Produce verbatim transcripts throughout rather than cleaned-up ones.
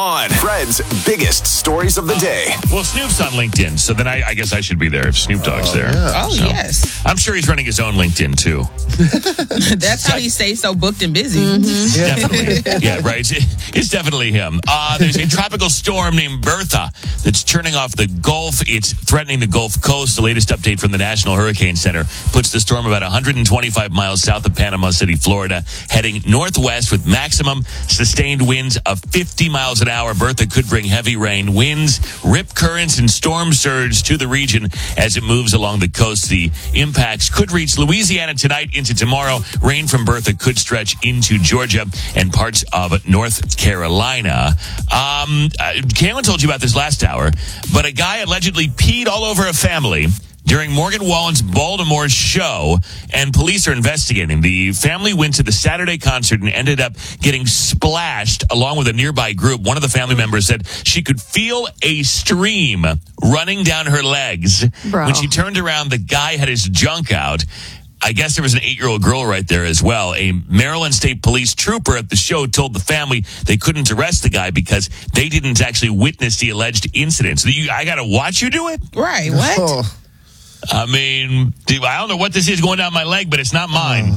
On Fred's biggest stories of the day. Well, Snoop's on LinkedIn, so then I, I guess I should be there if Snoop Dogg's Oh, there. yeah. Oh, So, yes. I'm sure he's running his own LinkedIn, too. That's how he stays so booked and busy. Definitely. Yeah, right. It's definitely him. Uh, there's a tropical storm named Bertha that's turning off the Gulf. It's threatening the Gulf Coast. The latest update from the National Hurricane Center puts the storm about one hundred twenty-five miles south of Panama City, Florida, heading northwest with maximum sustained winds of fifty miles an hour. Bertha could bring heavy rain, winds, rip currents, and storm surge to the region as it moves along the coast. The impacts could reach Louisiana tonight into tomorrow. Rain from Bertha could stretch into Georgia and parts of North Carolina. Um, uh, Kaylin told you about this last hour, but a guy allegedly peed all over a family during Morgan Wallen's Baltimore show, and police are investigating. The family went to the Saturday concert and ended up getting splashed along with a nearby group. One of the family members said she could feel a stream running down her legs. Bro. When she turned around, the guy had his junk out. I guess there was an eight-year-old girl right there as well. A Maryland State Police trooper at the show told the family they couldn't arrest the guy because they didn't actually witness the alleged incident. So you, I got to watch you do it? Right, what? Oh. I mean, I don't know what this is going down my leg, but it's not mine.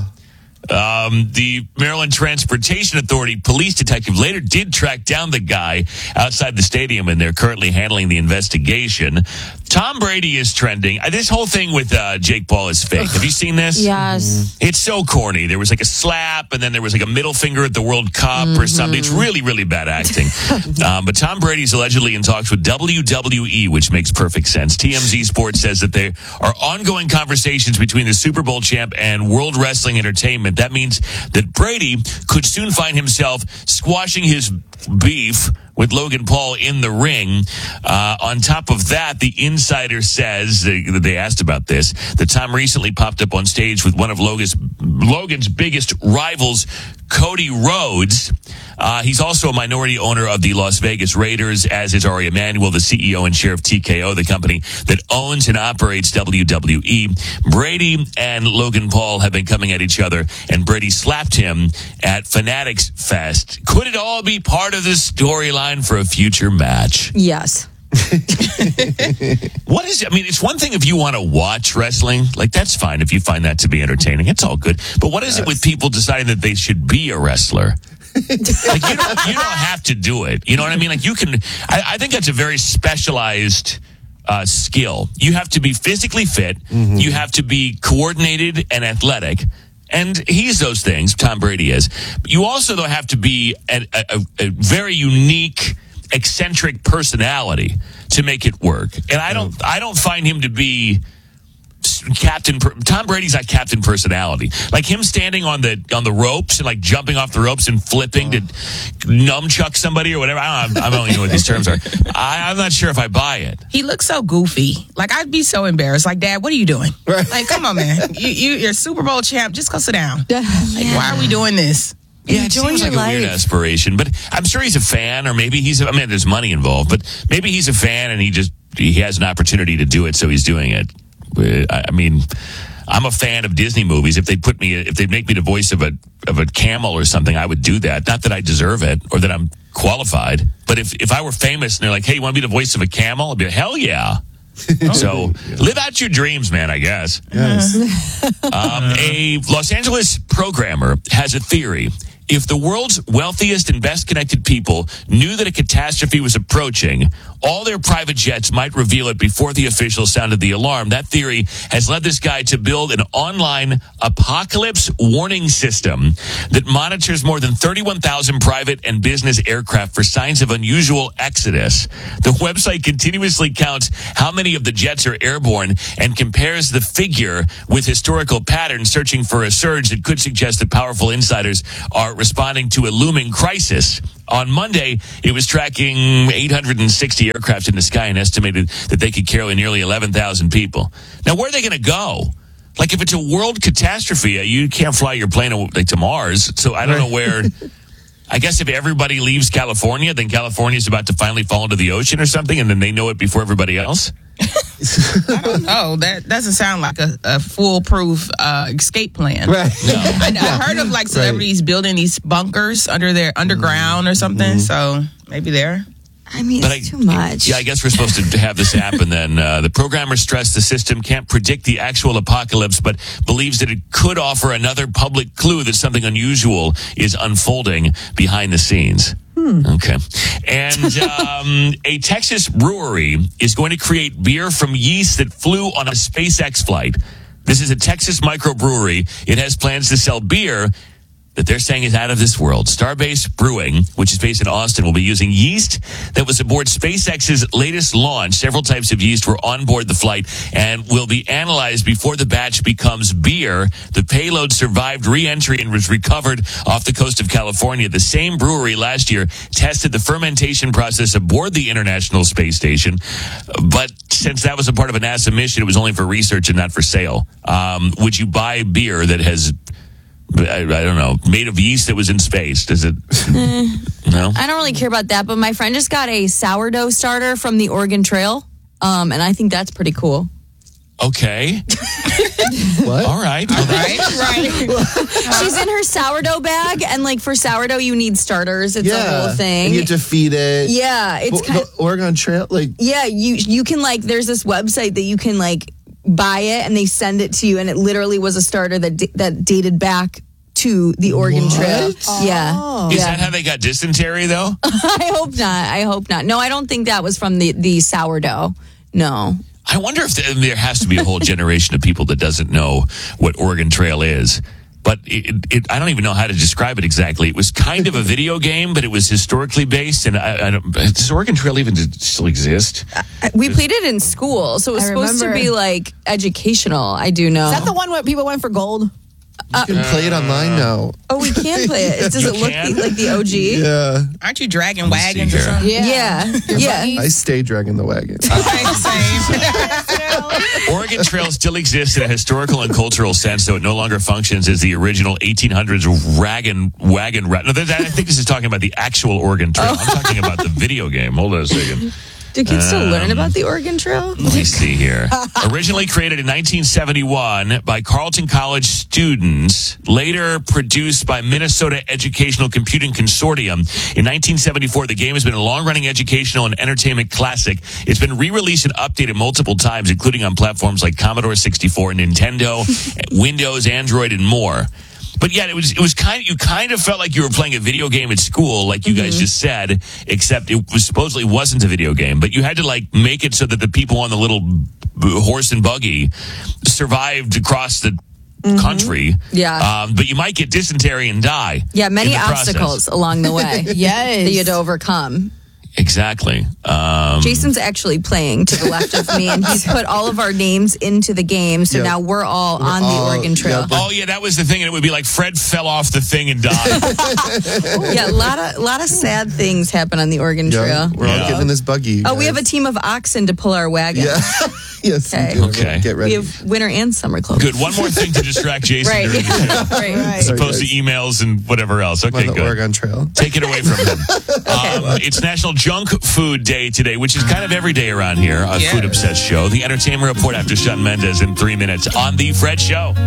Um, the Maryland Transportation Authority police detective later did track down the guy outside the stadium, and they're currently handling the investigation. Tom Brady is trending. Uh, This whole thing with uh, Jake Paul is fake. Have you seen this? Yes. It's so corny. There was like a slap, and then there was like a middle finger at the World Cup or something. It's really, really bad acting. um, but Tom Brady's allegedly in talks with W W E, which makes perfect sense. T M Z Sports says that there are ongoing conversations between the Super Bowl champ and World Wrestling Entertainment. That means that Brady could soon find himself squashing his beef with Logan Paul in the ring. Uh, on top of that, the insider says, that they asked about this, that Tom recently popped up on stage with one of Logan's, Logan's biggest rivals, Cody Rhodes. Uh, he's also a minority owner of the Las Vegas Raiders, as is Ari Emanuel, the C E O and chair of T K O, the company that owns and operates W W E. Brady and Logan Paul have been coming at each other, and Brady slapped him at Fanatics Fest. Could it all be part of the storyline for a future match? Yes. What is it? I mean, it's one thing if you want to watch wrestling. Like, that's fine if you find that to be entertaining. It's all good. But what is it with people deciding that they should be a wrestler? Like, you don't, you don't have to do it. You know what I mean? Like, you can, I, I think that's a very specialized uh, skill. You have to be physically fit. Mm-hmm. You have to be coordinated and athletic. And he's those things, Tom Brady is. But you also, though, have to be a, a, a very unique, eccentric personality to make it work. And I don't, I don't find him to be Captain. Tom Brady's not Captain Personality. Like him standing on the on the ropes and like jumping off the ropes and flipping to nunchuck somebody or whatever. I don't, I don't even know what these terms are. I, I'm not sure if I buy it. He looks so goofy. Like, I'd be so embarrassed. Like, Dad, what are you doing? Like, come on, man. You, you, you're a Super Bowl champ. Just go sit down. Like, why are we doing this? Yeah, it Enjoy seems your like a weird life. aspiration, but I'm sure he's a fan, or maybe he's, I mean, there's money involved, but maybe he's a fan and he just, he has an opportunity to do it, so he's doing it. I I mean, I'm a fan of Disney movies. If they put me, if they make me the voice of a, of a camel or something, I would do that. Not that I deserve it or that I'm qualified, but if, if I were famous and they're like, hey, you want to be the voice of a camel? I'd be like, hell yeah. So live out your dreams, man, I guess. Yes. Um, a Los Angeles programmer has a theory. If the world's wealthiest and best connected people knew that a catastrophe was approaching, all their private jets might reveal it before the officials sounded the alarm. That theory has led this guy to build an online apocalypse warning system that monitors more than thirty-one thousand private and business aircraft for signs of unusual exodus. The website continuously counts how many of the jets are airborne and compares the figure with historical patterns, searching for a surge that could suggest that powerful insiders are responding to a looming crisis. On Monday, it was tracking eight hundred sixty aircraft in the sky and estimated that they could carry nearly eleven thousand people. Now, where are they going to go? Like, if it's a world catastrophe, you can't fly your plane like to Mars. So I don't know where. I guess if everybody leaves California, then California is about to finally fall into the ocean or something, and then they know it before everybody else? I don't know. That doesn't sound like a, a foolproof uh, escape plan. Right. No. I, I heard of like celebrities right. building these bunkers under their underground or something. Mm-hmm. So maybe there. I mean, but it's I, too much. Yeah, I guess we're supposed to have this happen then. Uh, the programmer stressed the system can't predict the actual apocalypse, but believes that it could offer another public clue that something unusual is unfolding behind the scenes. Hmm. Okay. And um, a Texas brewery is going to create beer from yeast that flew on a SpaceX flight. This is a Texas microbrewery. It has plans to sell beer that they're saying is out of this world. Starbase Brewing, which is based in Austin, will be using yeast that was aboard SpaceX's latest launch. Several types of yeast were on board the flight and will be analyzed before the batch becomes beer. The payload survived re-entry and was recovered off the coast of California. The same brewery last year tested the fermentation process aboard the International Space Station, but since that was a part of a NASA mission, it was only for research and not for sale. Um, would you buy beer that has... I, I don't know, made of yeast that was in space? Does it? Eh, no? I don't really care about that, but my friend just got a sourdough starter from the Oregon Trail, um, and I think that's pretty cool. Okay. What? All right. All right, right. She's in her sourdough bag, and like for sourdough, you need starters. It's yeah. a whole thing. And you have to feed it. Yeah, it's But kind the Oregon Trail, like. Yeah, you you can like. There's this website that you can like buy it, and they send it to you, and it literally was a starter that d- that dated back to the Oregon What? Trail. Oh. Yeah, Is yeah. that how they got dysentery, though? I hope not. I hope not. No, I don't think that was from the the sourdough. No. I wonder if there, there has to be a whole generation of people that doesn't know what Oregon Trail is. But it, it, I don't even know how to describe it exactly. It was kind of a video game, but it was historically based. And I, I don't, does Oregon Trail even still exist? Uh, we played it in school, so it was I supposed remember. to be like educational. I do know. Is that the one where people went for gold? You can play it online now. Oh, we can play it. Does You it look can? like the O G? Yeah. Aren't you dragging Let's see wagons or here. something? Yeah. Yeah. I stay dragging the wagon. Okay, same. Oregon Trail still exists in a historical and cultural sense, though it no longer functions as the original eighteen hundreds wagon wagon. Ra- no, that, I think this is talking about the actual Oregon Trail. Oh. I'm talking about the video game. Hold on a second. Do kids still learn Um, about the Oregon Trail? Let me see here. Originally created in nineteen seventy-one by Carleton College students, later produced by Minnesota Educational Computing Consortium. In nineteen seventy-four, the game has been a long-running educational and entertainment classic. It's been re-released and updated multiple times, including on platforms like Commodore sixty-four, Nintendo, Windows, Android, and more. But yet, it was it was kind of, you kind of felt like you were playing a video game at school, like you mm-hmm. guys just said, except it was supposedly wasn't a video game. But you had to like make it so that the people on the little b- horse and buggy survived across the mm-hmm. country. Yeah. Um, but you might get dysentery and die. Yeah, many in the obstacles process. along the way. Yes. That you had to overcome. Exactly. Um, Jason's actually playing to the left of me, and he's put all of our names into the game, so Yep. now we're all We're on all- the Oregon Trail. yep. oh, yeah, that was the thing. And it would be like Fred fell off the thing and died. Yeah, a lot of a lot of sad things happen on the Oregon Yeah. Trail. We're all Yeah. given this buggy. Oh, we guys. have a team of oxen to pull our wagon. Yeah. Yes. we Okay. do. Okay. Get We ready. have winter and summer clothes. Good. One more thing to distract Jason Right. during the show. right. Right. As Sorry, opposed to guys. emails and whatever else. I'm Okay, on the good. Oregon Trail. Take it away from him. um, it's National Junk Food Day today, which is kind of every day around here, a Yeah. Food Obsessed show. The Entertainment Report after Shawn Mendes in three minutes on The Fred Show.